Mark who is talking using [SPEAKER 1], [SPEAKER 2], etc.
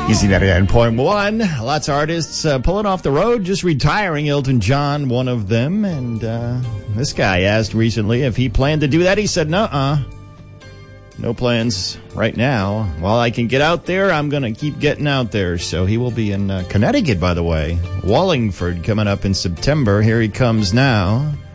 [SPEAKER 1] Easy 99.1. Lots of artists pulling off the road, just retiring. Elton John, one of them. And this guy asked recently if he planned to do that. He said, nuh-uh. No plans right now. While I can get out there, I'm going to keep getting out there. So he will be in Connecticut, by the way. Wallingford coming up in September. Here he comes now.